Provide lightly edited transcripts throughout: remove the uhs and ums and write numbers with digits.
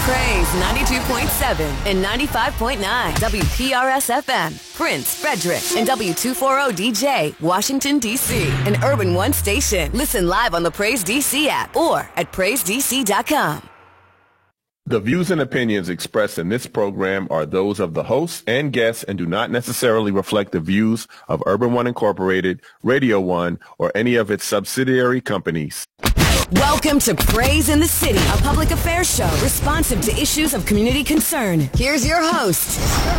Praise 92.7 and 95.9 WPRS FM, Prince, Frederick, and W240DJ, Washington, D.C., an Urban One station. Listen live on the Praise DC app or at PraiseDC.com. The views and opinions expressed in this program are those of the hosts and guests and do not necessarily reflect the views of Urban One Incorporated, Radio One, or any of its subsidiary companies. Welcome to Praise in the City, a public affairs show responsive to issues of community concern. Here's your host.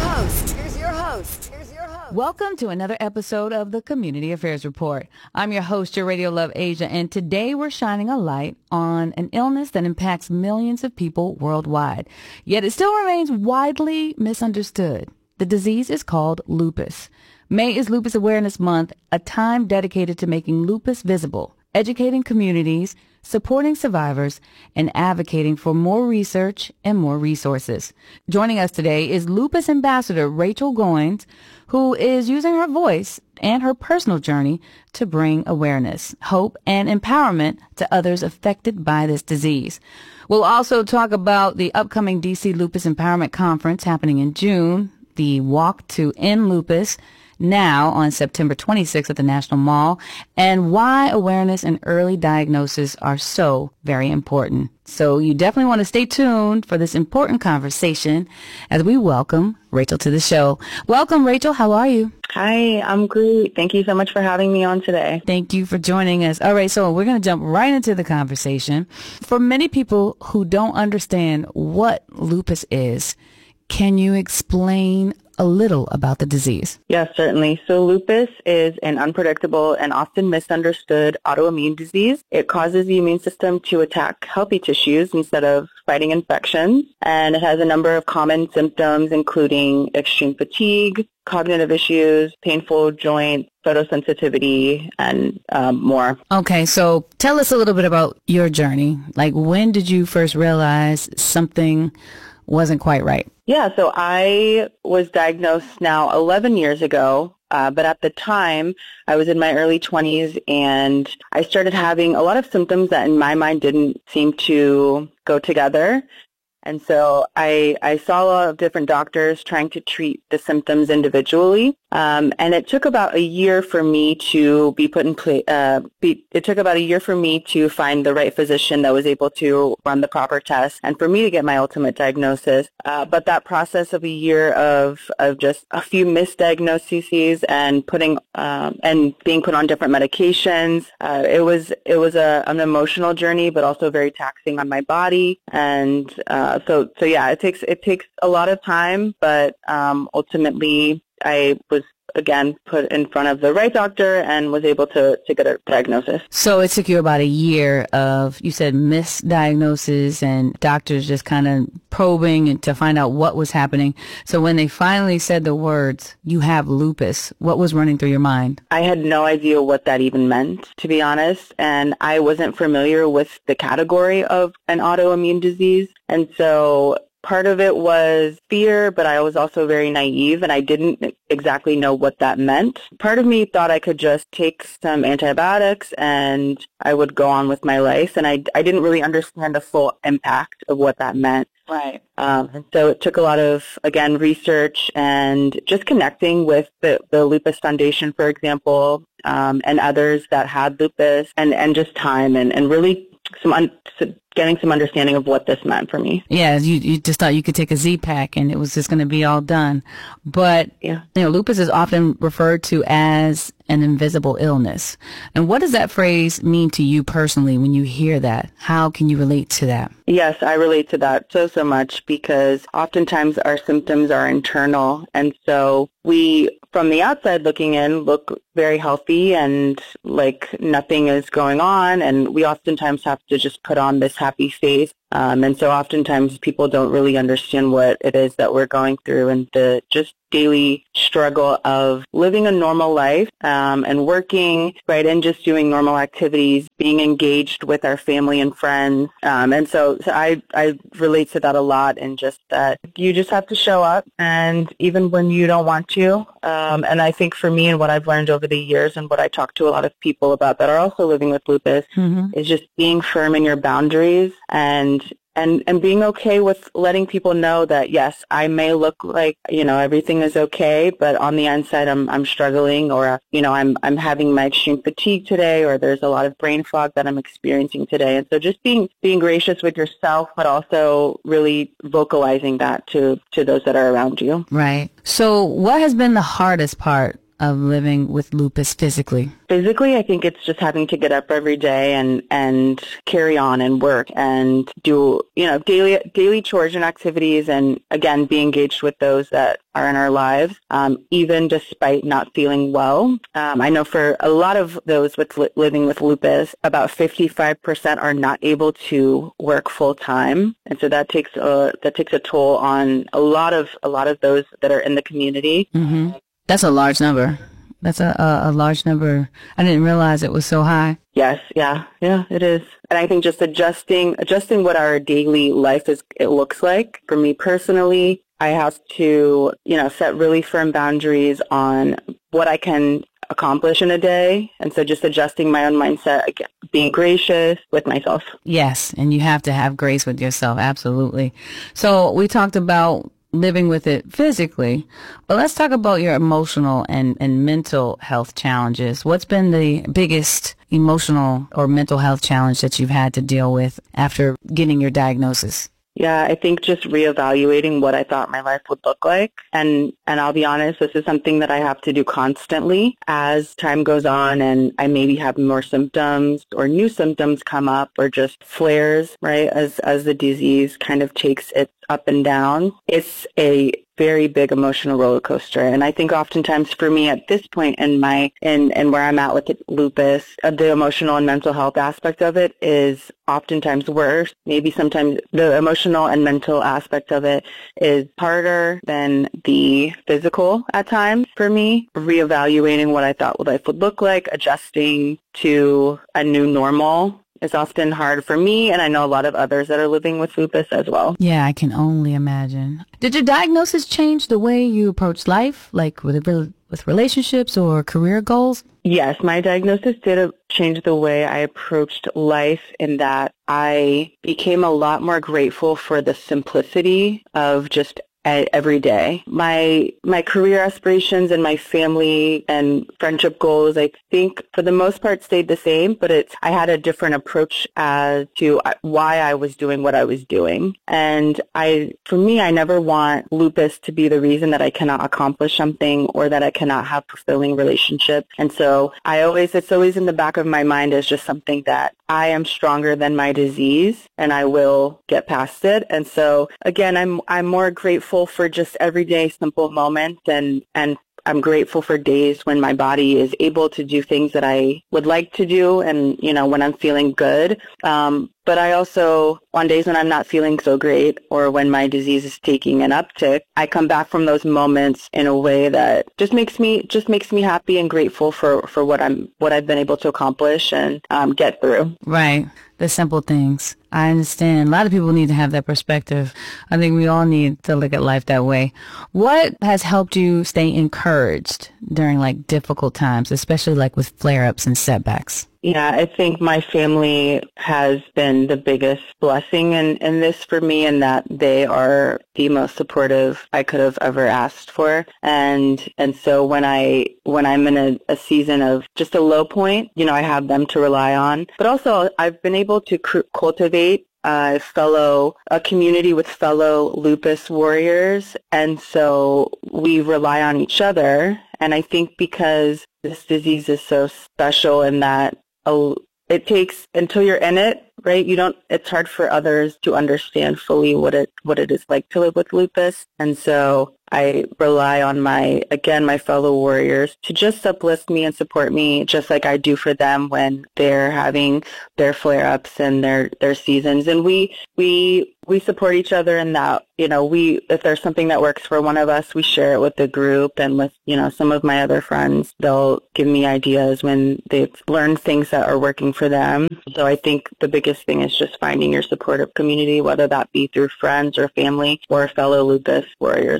Welcome to another episode of the Community Affairs Report. I'm your host, your Radio Love Asia, and today we're shining a light on an illness that impacts millions of people worldwide. Yet it still remains widely misunderstood. The disease is called lupus. May is Lupus Awareness Month, a time dedicated to making lupus visible, educating communities, supporting survivors, and advocating for more research and more resources. Joining us today is Lupus Ambassador Rachel Goins, who is using her voice and her personal journey to bring awareness, hope, and empowerment to others affected by this disease. We'll also talk about the upcoming DC Lupus Empowerment Conference happening in June, the Walk to End Lupus, now on September 26th at the National Mall, and why awareness and early diagnosis are so very important. So you definitely want to stay tuned for this important conversation as we welcome Rachel to the show. Welcome, Rachel. How are you? Hi, I'm great. Thank you so much for having me on today. Thank you for joining us. All right, so we're going to jump right into the conversation. For many people who don't understand what lupus is, can you explain a little about the disease? Yes, certainly. So lupus is an unpredictable and often misunderstood autoimmune disease. It causes the immune system to attack healthy tissues instead of fighting infections. And it has a number of common symptoms, including extreme fatigue, cognitive issues, painful joints, photosensitivity, and more. Okay, so tell us a little bit about your journey. Like, when did you first realize something wasn't quite right? Yeah, so I was diagnosed now 11 years ago, but at the time I was in my early 20s and I started having a lot of symptoms that in my mind didn't seem to go together. And so I saw a lot of different doctors trying to treat the symptoms individually. And it took about a year for me to be put in place. It took about a year for me to find the right physician that was able to run the proper tests and for me to get my ultimate diagnosis. But that process of a year of just a few misdiagnoses and being put on different medications, it was an emotional journey, but also very taxing on my body. And so yeah, it takes a lot of time, but ultimately I was again put in front of the right doctor and was able to get a diagnosis. So it took you about a year of, you said, misdiagnosis and doctors just kind of probing and to find out what was happening. So when they finally said the words, "You have lupus," what was running through your mind? I had no idea what that even meant, to be honest, and I wasn't familiar with the category of an autoimmune disease. And so part of it was fear, but I was also very naive, and I didn't exactly know what that meant. Part of me thought I could just take some antibiotics and I would go on with my life, and I didn't really understand the full impact of what that meant. Right. And so it took a lot of, again, research and just connecting with the Lupus Foundation, for example, and others that had lupus, and just time and really getting some understanding of what this meant for me. Yeah, you just thought you could take a Z-Pack and it was just going to be all done. But, yeah, lupus is often referred to as an invisible illness. And what does that phrase mean to you personally when you hear that? How can you relate to that? Yes, I relate to that so much because oftentimes our symptoms are internal. And so we, from the outside looking in, look very healthy and like nothing is going on. And we oftentimes have to just put on this happy face. And so oftentimes people don't really understand what it is that we're going through and the just daily struggle of living a normal life and working, right, and just doing normal activities, being engaged with our family and friends. And so I relate to that a lot, and just that you just have to show up, and even when you don't want to. And I think for me and what I've learned over the years and what I talk to a lot of people about that are also living with lupus is just being firm in your boundaries and and being okay with letting people know that, yes, I may look like, everything is okay, but on the inside I'm struggling, or, I'm having my extreme fatigue today, or there's a lot of brain fog that I'm experiencing today. And so just being gracious with yourself, but also really vocalizing that to those that are around you. Right. So what has been the hardest part of living with lupus physically? Physically, I think it's just having to get up every day and carry on and work and do, daily chores and activities, and again, be engaged with those that are in our lives, even despite not feeling well. I know for a lot of those living with lupus, about 55% are not able to work full time, and so that takes a toll on a lot of those that are in the community. Mm-hmm. That's a large number. That's a large number. I didn't realize it was so high. Yes, yeah, it is. And I think just adjusting what our daily life it looks like. For me personally, I have to, set really firm boundaries on what I can accomplish in a day. And so just adjusting my own mindset, again, being gracious with myself. Yes, and you have to have grace with yourself. Absolutely. So we talked about living with it physically, but let's talk about your emotional and mental health challenges. What's been the biggest emotional or mental health challenge that you've had to deal with after getting your diagnosis? Yeah, I think just reevaluating what I thought my life would look like. And I'll be honest, this is something that I have to do constantly as time goes on, and I maybe have more symptoms or new symptoms come up, or just flares, right, as the disease kind of takes its up and down. It's a very big emotional roller coaster. And I think oftentimes for me at this point in where I'm at with lupus, the emotional and mental health aspect of it is oftentimes worse. Maybe sometimes the emotional and mental aspect of it is harder than the physical at times for me. Reevaluating what I thought life would look like, adjusting to a new normal is often hard for me, and I know a lot of others that are living with lupus as well. Yeah, I can only imagine. Did your diagnosis change the way you approach life, like with relationships or career goals? Yes, my diagnosis did change the way I approached life, in that I became a lot more grateful for the simplicity of just every day. My career aspirations and my family and friendship goals, I think for the most part stayed the same, but I had a different approach as to why I was doing what I was doing. And for me, I never want lupus to be the reason that I cannot accomplish something or that I cannot have fulfilling relationships. And so it's always in the back of my mind as just something that I am stronger than my disease and I will get past it. And so again, I'm more grateful for just everyday simple moments, and I'm grateful for days when my body is able to do things that I would like to do, and when I'm feeling good. But I also, on days when I'm not feeling so great, or when my disease is taking an uptick, I come back from those moments in a way that just makes me happy and grateful for what I've been able to accomplish and get through. Right. The simple things. I understand. A lot of people need to have that perspective. I think we all need to look at life that way. What has helped you stay encouraged during difficult times, especially with flare-ups and setbacks? Yeah, I think my family has been the biggest blessing in this for me, in that they are the most supportive I could have ever asked for. And so when I'm in a season of just a low point, I have them to rely on. But also I've been able to cultivate a community with fellow lupus warriors. And so we rely on each other. And I think because this disease is so special in that it takes until you're in it, right? It's hard for others to understand fully what it is like to live with lupus. And so I rely on my fellow warriors to just uplift me and support me, just like I do for them when they're having their flare-ups and their seasons. And we support each other in that, if there's something that works for one of us, we share it with the group, and with, some of my other friends, they'll give me ideas when they've learned things that are working for them. So I think the biggest thing is just finding your supportive community, whether that be through friends or family or fellow lupus warriors as well.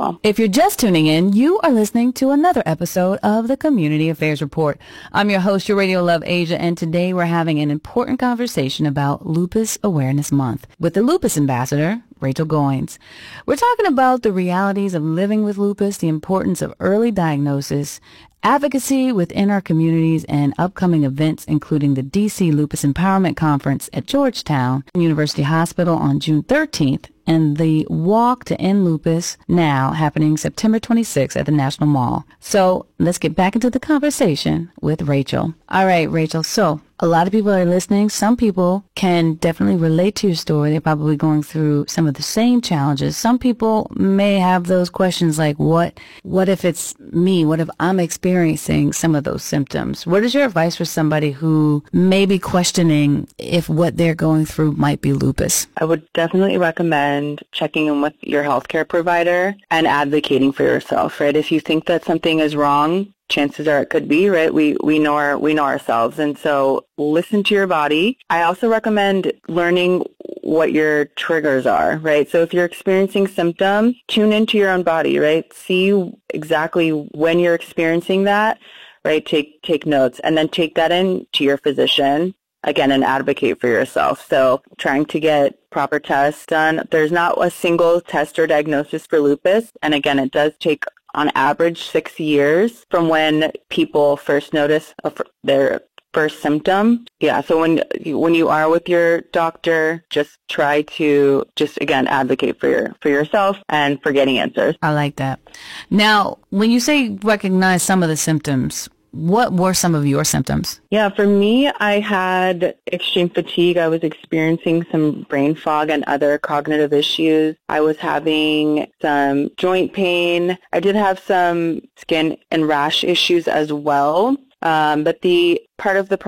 well. If you're just tuning in, you are listening to another episode of the Community Affairs Report. I'm your host, your Radio Love Asia, and today we're having an important conversation about Lupus Awareness Month with the Lupus Ambassador, Rachel Goins. We're talking about the realities of living with lupus, the importance of early diagnosis, advocacy within our communities, and upcoming events, including the DC Lupus Empowerment Conference at Georgetown University Hospital on June 13th, and the Walk to End Lupus Now happening September 26th at the National Mall. So let's get back into the conversation with Rachel. All right, Rachel. So a lot of people are listening. Some people can definitely relate to your story. They're probably going through some of the same challenges. Some people may have those questions like, what if it's me? What if I'm experiencing some of those symptoms? What is your advice for somebody who may be questioning if what they're going through might be lupus? I would definitely recommend checking in with your healthcare provider and advocating for yourself, right? If you think that something is wrong, chances are it could be, right? We know ourselves. And so listen to your body. I also recommend learning what your triggers are, right? So if you're experiencing symptoms, tune into your own body, right? See exactly when you're experiencing that, right? Take notes and then take that in to your physician. Again, and advocate for yourself. So trying to get proper tests done. There's not a single test or diagnosis for lupus. And again, it does take on average 6 years from when people first notice their first symptom. Yeah, so when you are with your doctor, just try to again advocate for yourself and for getting answers. I like that. Now, when you say recognize some of the symptoms, what were some of your symptoms? Yeah, for me, I had extreme fatigue. I was experiencing some brain fog and other cognitive issues. I was having some joint pain. I did have some skin and rash issues as well. But the part of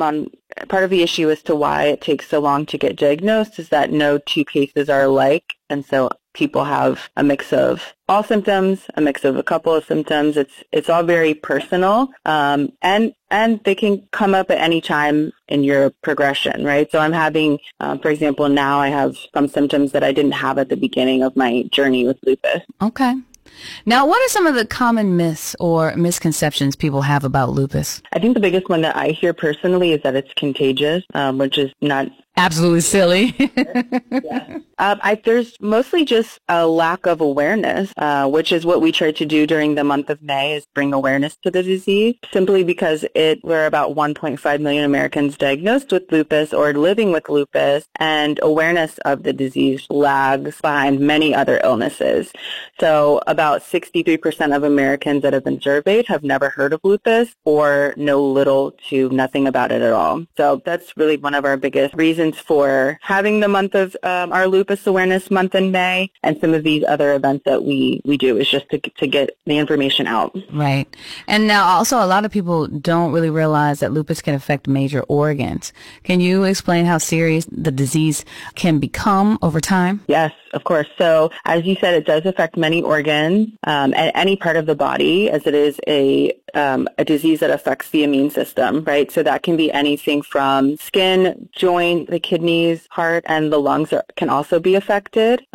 the issue as to why it takes so long to get diagnosed is that no two cases are alike. And so people have a mix of all symptoms, a mix of a couple of symptoms. It's all very personal. And they can come up at any time in your progression, right? So I'm having, for example, now I have some symptoms that I didn't have at the beginning of my journey with lupus. Okay. Now, what are some of the common myths or misconceptions people have about lupus? I think the biggest one that I hear personally is that it's contagious, which is not absolutely silly. Yeah. There's mostly just a lack of awareness, which is what we try to do during the month of May, is bring awareness to the disease, simply because we're about 1.5 million Americans diagnosed with lupus or living with lupus, and awareness of the disease lags behind many other illnesses. So about 63% of Americans that have been surveyed have never heard of lupus or know little to nothing about it at all. So that's really one of our biggest reasons for having the month of our Lupus Awareness Month in May, and some of these other events that we do is just to get the information out. Right. And now also a lot of people don't really realize that lupus can affect major organs. Can you explain how serious the disease can become over time? Yes, of course. So as you said, it does affect many organs and any part of the body, as it is a disease that affects the immune system, right? So that can be anything from skin, joint, the kidneys, heart, and the lungs can also be affected.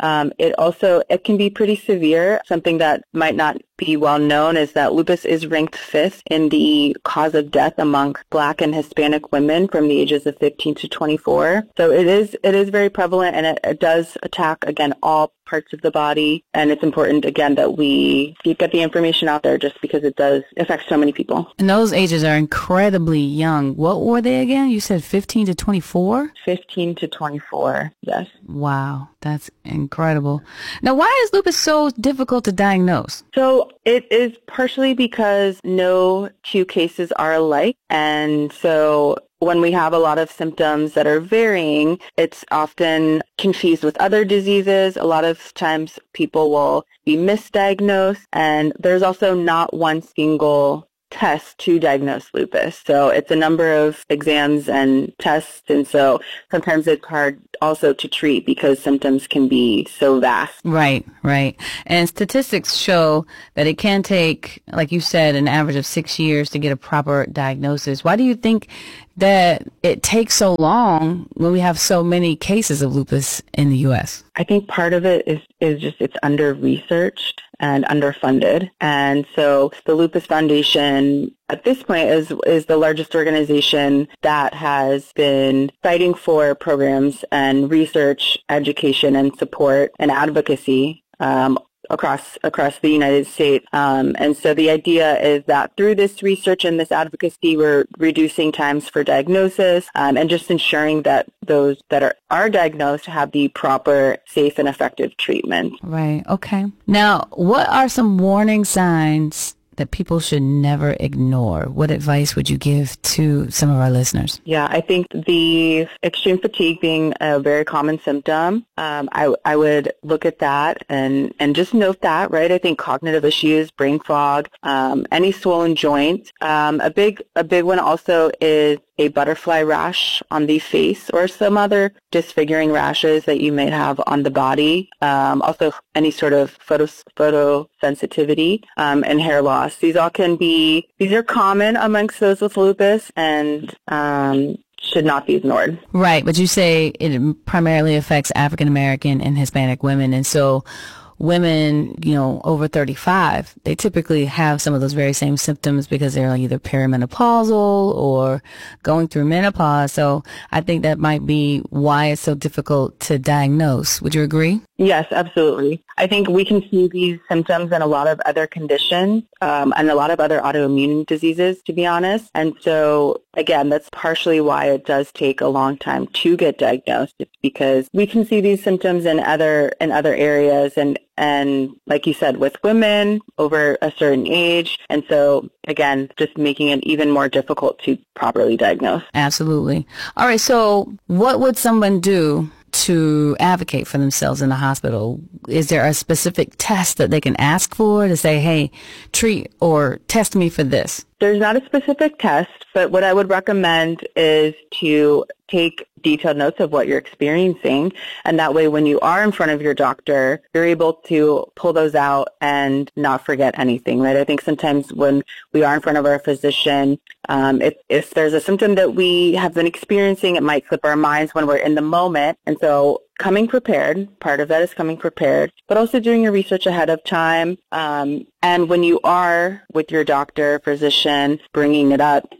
It can be pretty severe. Something that might not be well known is that lupus is ranked 5th in the cause of death among Black and Hispanic women from the ages of 15 to 24. So it is very prevalent, and it does attack, again, all parts of the body. And it's important, again, that we get the information out there, just because it does affect so many people. And those ages are incredibly young. What were they again? You said 15 to 24? 15 to 24, yes. Wow, that's incredible. Now, why is lupus so difficult to diagnose? So it is partially because no two cases are alike. And so when we have a lot of symptoms that are varying, it's often confused with other diseases. A lot of times people will be misdiagnosed, and there's also not one single test to diagnose lupus. So it's a number of exams and tests, and so sometimes it's hard also to treat because symptoms can be so vast. Right. And statistics show that it can take, like you said, an average of 6 years to get a proper diagnosis. Why do you think that it takes so long when we have so many cases of lupus in the U.S.? I think part of it is just it's under-researched. and underfunded. And so the Lupus Foundation at this point is the largest organization that has been fighting for programs and research, education, and support and advocacy across the United States. And so the idea is that through this research and this advocacy, we're reducing times for diagnosis and just ensuring that those that are diagnosed have the proper, safe, and effective treatment. Right. Okay. Now, what are some warning signs that people should never ignore? What advice would you give to some of our listeners? Yeah, I think the extreme fatigue being a very common symptom, I would look at that and just note that, right? I think cognitive issues, brain fog, any swollen joint. A big one also is a butterfly rash on the face or some other disfiguring rashes that you may have on the body. Also, any sort of photosensitivity and hair loss. These are common amongst those with lupus and should not be ignored. Right, but you say it primarily affects African American and Hispanic women, and so women, over 35, they typically have some of those very same symptoms because they're either perimenopausal or going through menopause. So I think that might be why it's so difficult to diagnose. Would you agree? Yes, absolutely. I think we can see these symptoms in a lot of other conditions and a lot of other autoimmune diseases, to be honest. And so, again, that's partially why it does take a long time to get diagnosed. It's because we can see these symptoms in other areas and like you said, with women over a certain age. And so, again, just making it even more difficult to properly diagnose. Absolutely. All right. So what would someone do to advocate for themselves in the hospital? Is there a specific test that they can ask for to say, hey, treat or test me for this? There's not a specific test, but what I would recommend is to take detailed notes of what you're experiencing. And that way, when you are in front of your doctor, you're able to pull those out and not forget anything, right? I think sometimes when we are in front of our physician, if there's a symptom that we have been experiencing, it might slip our minds when we're in the moment. And so coming prepared, part of that is coming prepared, but also doing your research ahead of time. And when you are with your doctor, physician, bringing it up,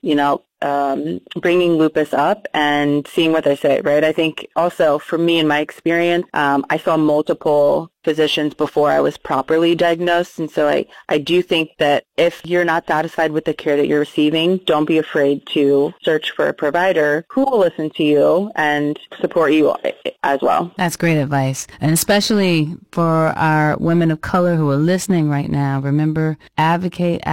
bringing lupus up and seeing what they say, right? I think also for me, in my experience, I saw multiple physicians before I was properly diagnosed. And so I do think that if you're not satisfied with the care that you're receiving, don't be afraid to search for a provider who will listen to you and support you as well. That's great advice. And especially for our women of color who are listening right now, remember, advocate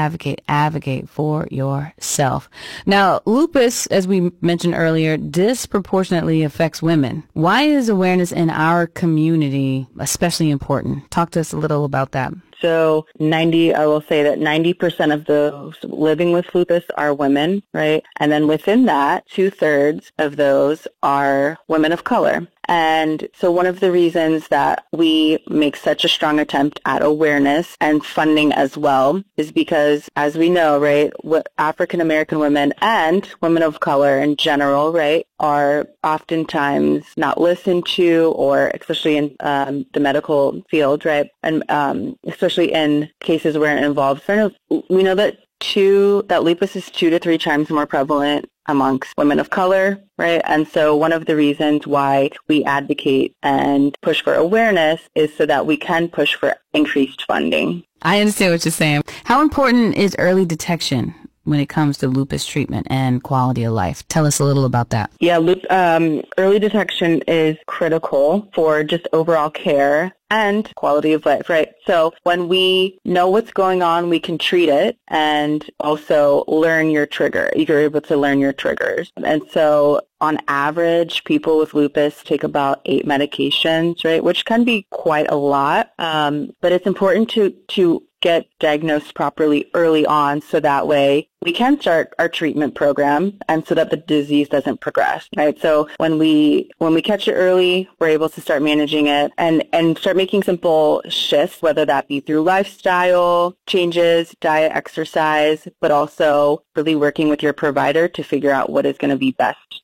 for yourself. Now, lupus, as we mentioned earlier, disproportionately affects women. Why is awareness in our community especially important? Talk to us a little about that. So I will say that 90% of those living with lupus are women, right? And then within that, 2/3 of those are women of color. And so one of the reasons that we make such a strong attempt at awareness and funding as well is because, as we know, right, African American women and women of color in general, right, are oftentimes not listened to, or especially in the medical field, right, and especially in cases where it involves, we know that lupus is 2 to 3 times more prevalent amongst women of color, right? And so one of the reasons why we advocate and push for awareness is so that we can push for increased funding. I understand what you're saying. How important is early detection when it comes to lupus treatment and quality of life? Tell us a little about that. Yeah, early detection is critical for just overall care and quality of life, right? So when we know what's going on, we can treat it and also learn your trigger. You're able to learn your triggers. And so on average, people with lupus take about 8 medications, right? Which can be quite a lot. But it's important to get diagnosed properly early on so that way we can start our treatment program and so that the disease doesn't progress, right? So when we catch it early, we're able to start managing it and start making simple shifts, whether that be through lifestyle changes, diet, exercise, but also really working with your provider to figure out what is going to be best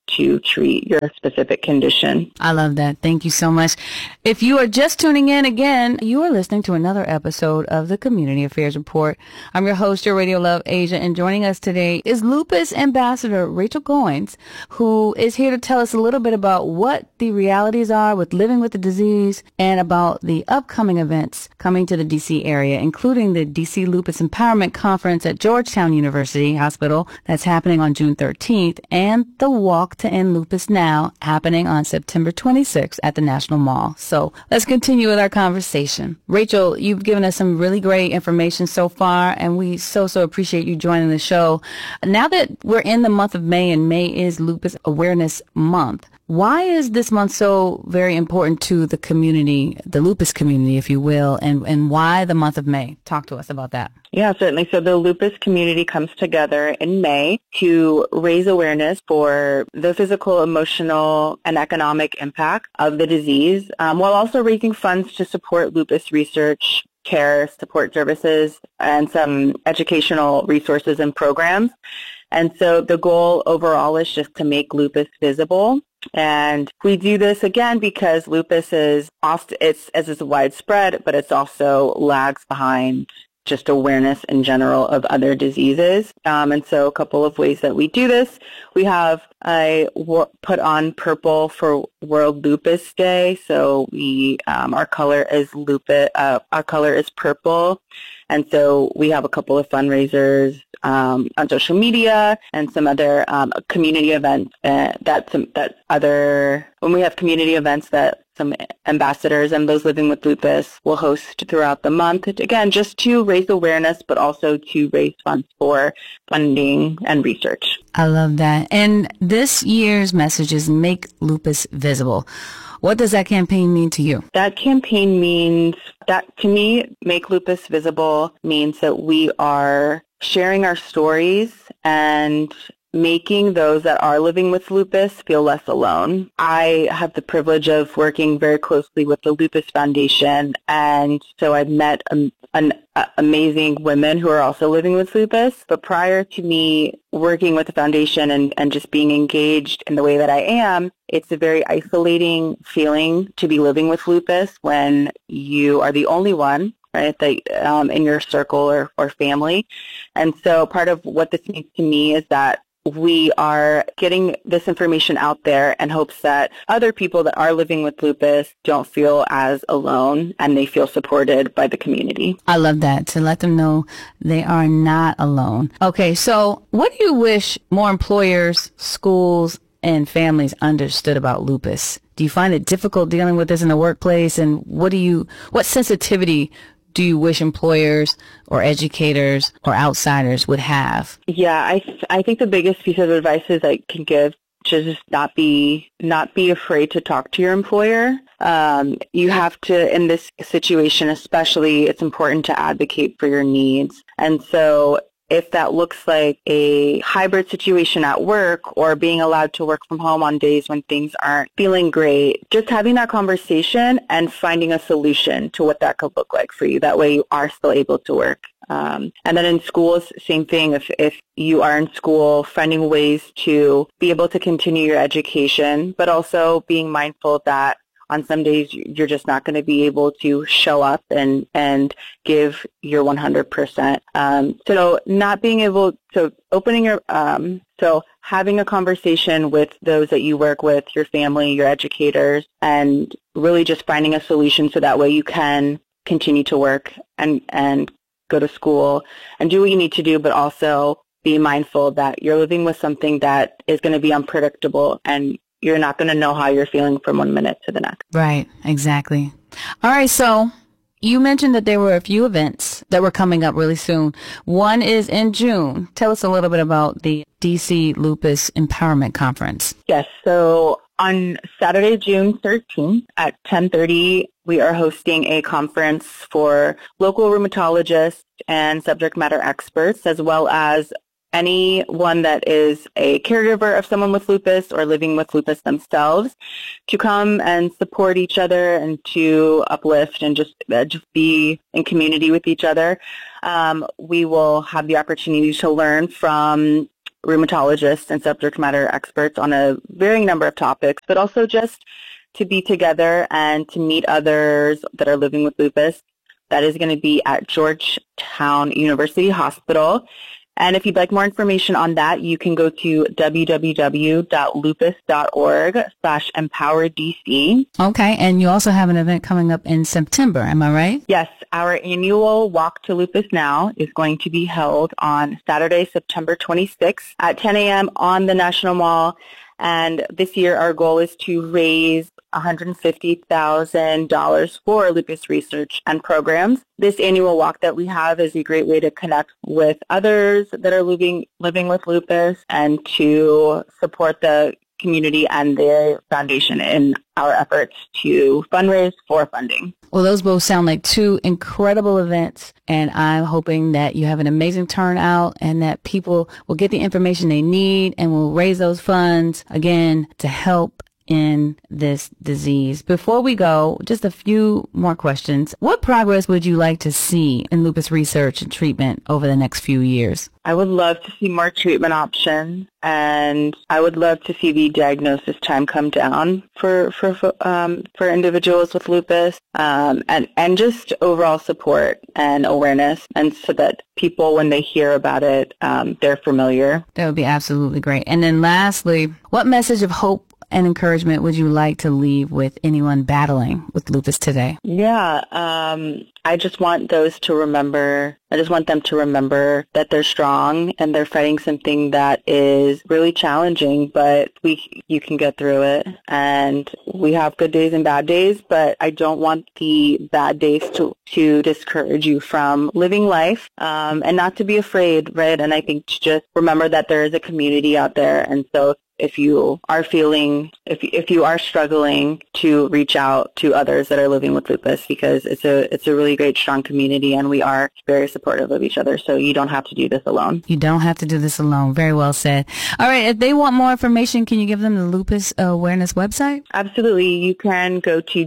to treat your specific condition. I love that. Thank you so much. If you are just tuning in again, you are listening to another episode of the Community Affairs Report. I'm your host, your Radio Love Asia, and joining us today is Lupus Ambassador Rachel Goins, who is here to tell us a little bit about what the realities are with living with the disease and about the upcoming events coming to the D.C. area, including the D.C. Lupus Empowerment Conference at Georgetown University Hospital that's happening on June 13th, and the Walk to End Lupus Now happening on September 26th at the National Mall. So let's continue with our conversation. Rachel, you've given us some really great information so far, and we so appreciate you joining the show. Now that we're in the month of May, and May is Lupus Awareness Month, why is this month so very important to the community, the lupus community, if you will, and why the month of May? Talk to us about that. Yeah, certainly. So the lupus community comes together in May to raise awareness for the physical, emotional, and economic impact of the disease, while also raising funds to support lupus research, care, support services, and some educational resources and programs. And so the goal overall is just to make lupus visible. And we do this again because lupus is often, it's widespread, but it's also lags behind just awareness in general of other diseases. And so a couple of ways that we do this. We have put on purple for World Lupus Day. So we our color is purple. And so we have a couple of fundraisers on social media and some other community events when we have community events that some ambassadors and those living with lupus will host throughout the month. Again, just to raise awareness, but also to raise funds for funding and research. I love that. And this year's message is Make Lupus Visible. What does that campaign mean to you? That campaign means that, to me, Make Lupus Visible means that we are sharing our stories and making those that are living with lupus feel less alone. I have the privilege of working very closely with the Lupus Foundation, and so I've met amazing women who are also living with lupus. But prior to me working with the foundation and just being engaged in the way that I am, it's a very isolating feeling to be living with lupus when you are the only one, right, that in your circle or family. And so part of what this means to me is that we are getting this information out there in hopes that other people that are living with lupus don't feel as alone and they feel supported by the community. I love that, to let them know they are not alone. Okay, so what do you wish more employers, schools, and families understood about lupus? Do you find it difficult dealing with this in the workplace? And what sensitivity do you wish employers or educators or outsiders would have? Yeah, I think the biggest piece of advice is I can give to just not be afraid to talk to your employer. You have to, in this situation especially, it's important to advocate for your needs. And so if that looks like a hybrid situation at work or being allowed to work from home on days when things aren't feeling great, just having that conversation and finding a solution to what that could look like for you. That way you are still able to work. And then in schools, same thing. If you are in school, finding ways to be able to continue your education, but also being mindful that on some days you're just not going to be able to show up and give your 100%. So not being able to so having a conversation with those that you work with, your family, your educators, and really just finding a solution so that way you can continue to work and go to school and do what you need to do, but also be mindful that you're living with something that is going to be unpredictable and you're not going to know how you're feeling from 1 minute to the next. Right, exactly. All right, so you mentioned that there were a few events that were coming up really soon. One is in June. Tell us a little bit about the DC Lupus Empowerment Conference. Yes, so on Saturday, June 13th at 10:30, we are hosting a conference for local rheumatologists and subject matter experts, as well as anyone that is a caregiver of someone with lupus or living with lupus themselves, to come and support each other and to uplift and just be in community with each other. We will have the opportunity to learn from rheumatologists and subject matter experts on a varying number of topics, but also just to be together and to meet others that are living with lupus. That is going to be at Georgetown University Hospital. And if you'd like more information on that, you can go to www.lupus.org/empowerdc. Okay, and you also have an event coming up in September, am I right? Yes, our annual Walk to Lupus Now is going to be held on Saturday, September 26th at 10 a.m. on the National Mall. And this year our goal is to raise $150,000 for lupus research and programs. This annual walk that we have is a great way to connect with others that are living with lupus and to support the community and their foundation in our efforts to fundraise for funding. Well, those both sound like two incredible events, and I'm hoping that you have an amazing turnout and that people will get the information they need and will raise those funds, again, to help in this disease. Before we go, just a few more questions. What progress would you like to see in lupus research and treatment over the next few years? I would love to see more treatment options, and I would love to see the diagnosis time come down for individuals with lupus, and just overall support and awareness, and so that people, when they hear about it, they're familiar. That would be absolutely great. And then lastly, what message of hope and encouragement would you like to leave with anyone battling with lupus today? Yeah, I just want them to remember that they're strong and they're fighting something that is really challenging, but you can get through it. And we have good days and bad days, but I don't want the bad days to discourage you from living life, and not to be afraid, right? And I think to just remember that there is a community out there. And so if you are struggling, to reach out to others that are living with lupus, because it's a really great, strong community, and we are very supportive of each other. So you don't have to do this alone. You don't have to do this alone. Very well said. All right. If they want more information, can you give them the lupus awareness website? Absolutely. You can go to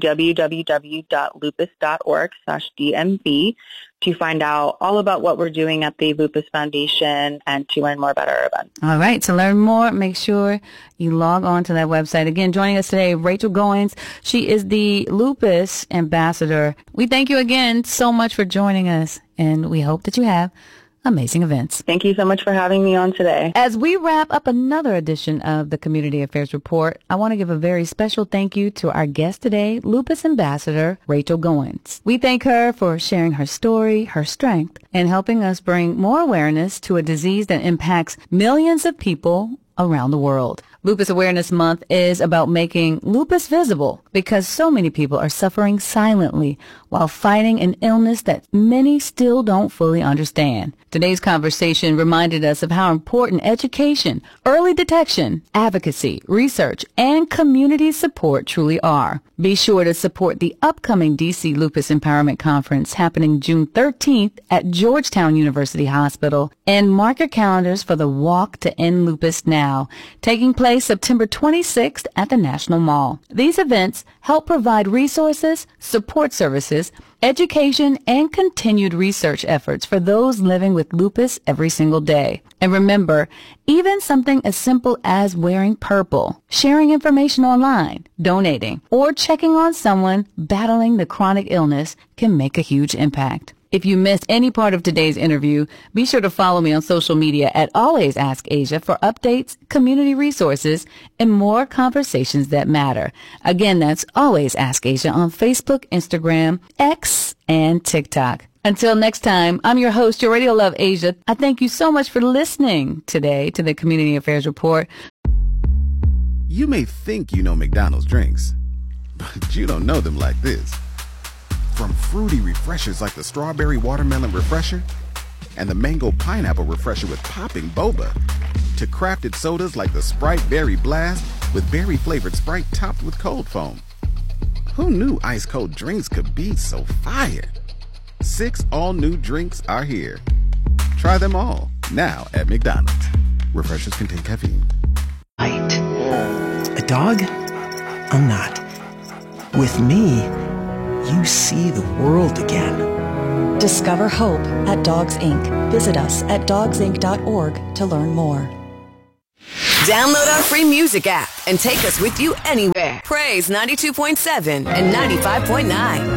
www.lupus.org/DMV to find out all about what we're doing at the Lupus Foundation and to learn more about our event. All right. To learn more, make sure you log on to that website. Again, joining us today, Rachel Goins. She is the Lupus Ambassador. We thank you again so much for joining us, and we hope that you have amazing events. Thank you so much for having me on today. As we wrap up another edition of the Community Affairs Report, I want to give a very special thank you to our guest today, Lupus Ambassador Rachel Goins. We thank her for sharing her story, her strength, and helping us bring more awareness to a disease that impacts millions of people around the world. Lupus Awareness Month is about making lupus visible because so many people are suffering silently while fighting an illness that many still don't fully understand. Today's conversation reminded us of how important education, early detection, advocacy, research, and community support truly are. Be sure to support the upcoming DC Lupus Empowerment Conference happening June 13th at Georgetown University Hospital, and mark your calendars for the Walk to End Lupus Now, taking place September 26th at the National Mall. These events help provide resources, support services, education, and continued research efforts for those living with lupus every single day. And remember, even something as simple as wearing purple, sharing information online, donating, or checking on someone battling the chronic illness can make a huge impact. If you missed any part of today's interview, be sure to follow me on social media at Always Ask Asia for updates, community resources, and more conversations that matter. Again, that's Always Ask Asia on Facebook, Instagram, X, and TikTok. Until next time, I'm your host, your Radio Love Asia. I thank you so much for listening today to the Community Affairs Report. You may think you know McDonald's drinks, but you don't know them like this. From fruity refreshers like the Strawberry Watermelon Refresher and the Mango Pineapple Refresher with popping boba, to crafted sodas like the Sprite Berry Blast with berry-flavored Sprite topped with cold foam. Who knew ice-cold drinks could be so fire? 6 all-new drinks are here. Try them all, now at McDonald's. Refreshers contain caffeine. Right. A dog? I'm not. With me, you see the world again. Discover hope at Dogs Inc. Visit us at dogsinc.org to learn more. Download our free music app and take us with you anywhere. Praise 92.7 and 95.9.